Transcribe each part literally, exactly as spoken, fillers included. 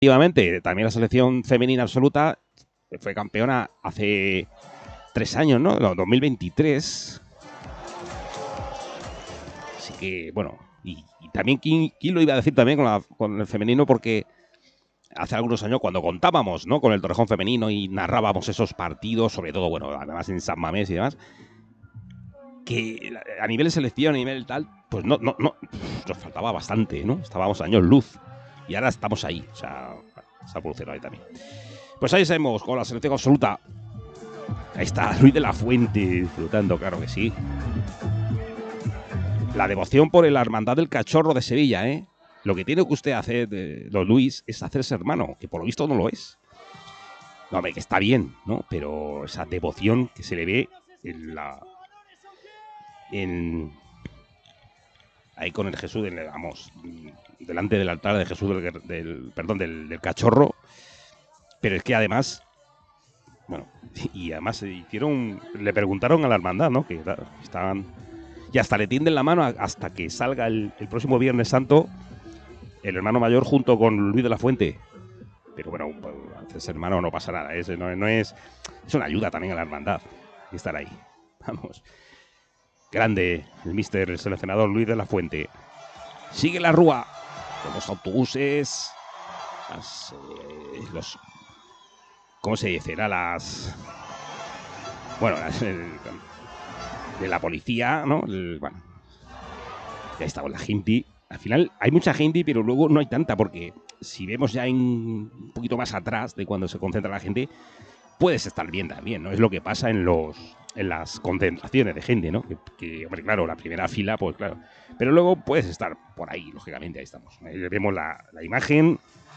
Efectivamente, también la selección femenina absoluta fue campeona hace tres años, ¿no? No, dos mil veintitrés. Así que, bueno, y, y también, ¿quién, ¿quién lo iba a decir también con, la, con el femenino? Porque hace algunos años, cuando contábamos, ¿no?, con el Torrejón femenino y narrábamos esos partidos, sobre todo, bueno, además en San Mamés y demás, que a nivel de selección, a nivel tal, pues no, no, no, nos faltaba bastante, ¿no? Estábamos años luz y ahora estamos ahí, o sea, se ha evolucionado ahí también. Pues ahí seguimos con la selección absoluta. Ahí está Luis de la Fuente disfrutando, claro que sí. La devoción por la hermandad del cachorro de Sevilla, ¿eh? Lo que tiene que usted hacer, eh, don Luis, es hacerse hermano, que por lo visto no lo es. No, hombre, que está bien, ¿no? Pero esa devoción que se le ve en la... En, ahí con el Jesús, del, vamos, delante del altar de Jesús del, del perdón, del, del cachorro. Pero es que además, bueno, y además hicieron, le preguntaron a la hermandad, ¿no? Que estaban, y hasta le tienden la mano hasta que salga el, el próximo Viernes Santo el hermano mayor junto con Luis de la Fuente. Pero bueno, pues, hermano, no pasa nada, es, no, no es, es una ayuda también a la hermandad estar ahí. Vamos. Grande el mister, el seleccionador Luis de la Fuente. Sigue la rúa con los autobuses, las, eh, los, ¿cómo se dice? Era las, bueno, las, el, de la policía, ¿no? El, bueno, ya estaba la gente. Al final hay mucha gente, pero luego no hay tanta, porque si vemos ya en, un poquito más atrás de cuando se concentra la gente, puedes estar bien también, ¿no? Es lo que pasa en los en las concentraciones de gente, ¿no? Que, que, hombre, claro, la primera fila, pues claro. Pero luego puedes estar por ahí, lógicamente, ahí estamos. Ahí vemos la, la imagen.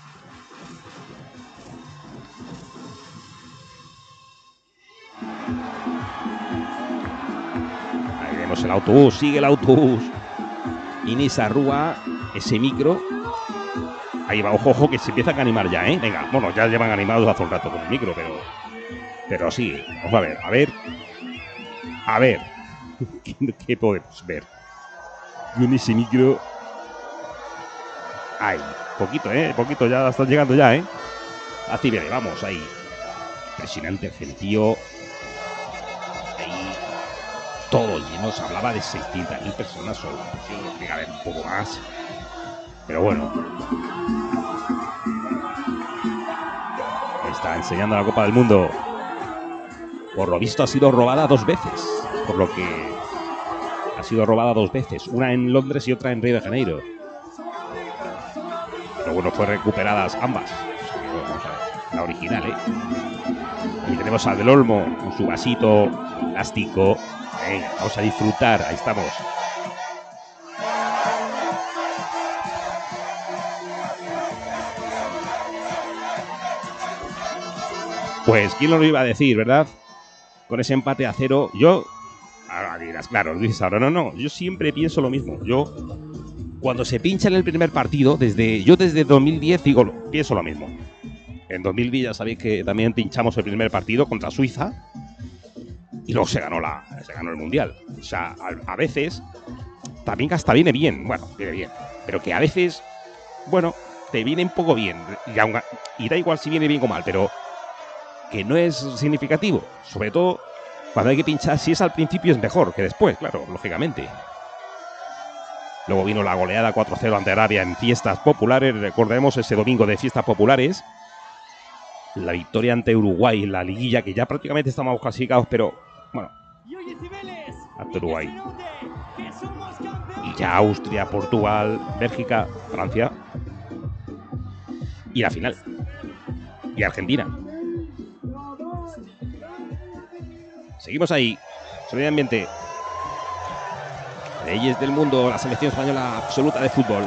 Ahí vemos el autobús, sigue el autobús. Inés Arrúa, ese micro. Ahí va, ojo, ojo, que se empiezan a animar ya, ¿eh? Venga, bueno, ya llevan animados hace un rato con el micro, pero... Pero sí, vamos a ver, a ver... A ver, ¿qué, qué podemos ver? Con ese micro... Ahí, poquito, ¿eh? Poquito, ya están llegando ya, ¿eh? Así viene, vamos, ahí. Impresionante el gentío. Ahí, todo lleno, se hablaba de seiscientas mil personas solo. Sí, tiene que haber un poco más. Pero bueno. Ahí está, enseñando la Copa del Mundo. Por lo visto ha sido robada dos veces. Por lo que ha sido robada dos veces. Una en Londres y otra en Río de Janeiro. Pero bueno, fue recuperadas ambas. Vamos a ver, la original, ¿eh? Y tenemos a Del Olmo con su vasito plástico. Venga, vamos a disfrutar. Ahí estamos. Pues, ¿quién lo iba a decir, verdad? Con ese empate a cero, yo... Ahora dirás, claro, dices ahora, no, no, yo siempre pienso lo mismo. Yo, cuando se pincha en el primer partido, desde yo desde dos mil diez digo, pienso lo mismo. En dos mil diez ya sabéis que también pinchamos el primer partido contra Suiza y luego se ganó, la, se ganó el Mundial. O sea, a, a veces también hasta viene bien, bueno, viene bien, pero que a veces, bueno, te viene un poco bien. Y, aun, y da igual si viene bien o mal, pero... que no es significativo, sobre todo cuando hay que pinchar. Si es al principio es mejor que después, claro, lógicamente. Luego vino la goleada cuatro cero ante Arabia en fiestas populares, recordemos ese domingo de fiestas populares. La victoria ante Uruguay en la liguilla, que ya prácticamente estamos clasificados, pero bueno, ante Uruguay. Y ya Austria, Portugal, Bélgica, Francia. Y la final. Y Argentina. Seguimos ahí, sonido de ambiente. Reyes del mundo, la selección española absoluta de fútbol.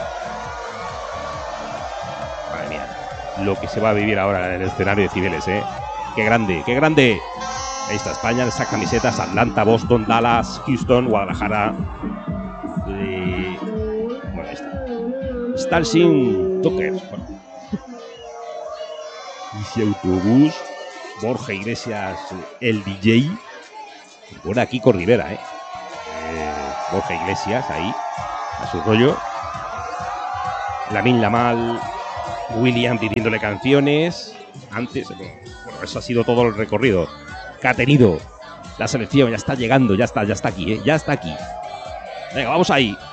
Madre mía, lo que se va a vivir ahora en el escenario de Cibeles, ¿eh? ¡Qué grande, qué grande! Ahí está España, esas camisetas, Atlanta, Boston, Dallas, Houston, Guadalajara. Eh... Bueno, ahí está. Stalsing Dockers. Bueno. Y ese autobús... Borja Iglesias, el D J. Bueno, aquí Kiko Rivera, ¿eh? ¿eh? Borja Iglesias, ahí, a su rollo. Lamine Yamal, William pidiéndole canciones. Antes, bueno, eso ha sido todo el recorrido que ha tenido la selección. Ya está llegando, ya está, ya está aquí, ¿eh? Ya está aquí. Venga, vamos ahí.